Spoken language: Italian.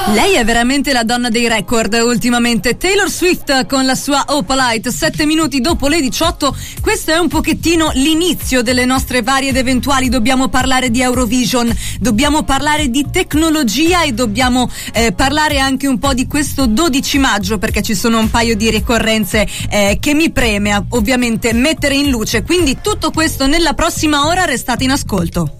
Lei è veramente la donna dei record ultimamente. Taylor Swift con la sua Opalite, 7 minuti dopo le 18. Questo è un pochettino l'inizio delle nostre varie ed eventuali. Dobbiamo parlare di Eurovision, dobbiamo parlare di tecnologia e dobbiamo parlare anche un po' di questo 12 maggio, perché ci sono un paio di ricorrenze che mi preme ovviamente mettere in luce. Quindi tutto questo nella prossima ora, restate in ascolto.